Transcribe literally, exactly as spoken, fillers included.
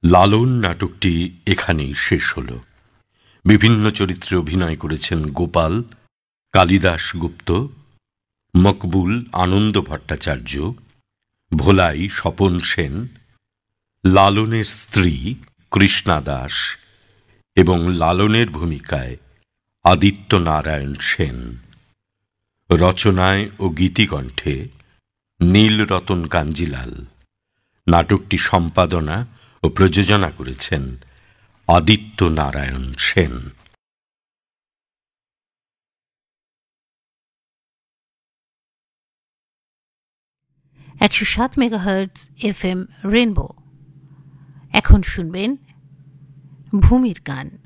লালন নাটকটি এখানেই শেষ হল। বিভিন্ন চরিত্রে অভিনয় করেছেন গোপাল, কালিদাস গুপ্ত, মকবুল আনন্দ ভট্টাচার্য, ভোলাই স্বপন সেন, লালনের স্ত্রী কৃষ্ণা দাস এবং লালনের ভূমিকায় আদিত্য নারায়ণ সেন। রচনায় ও গীতিকণ্ঠে নীলরতন কাঞ্জিলাল। নাটকটি সম্পাদনা ও প্রযোজনা করেছেন আদিত্য নারায়ণ সেন। একশো সাত মেগাহার্টজ এফ এম রেনবো। এখন শুনবেন ভূমির গান।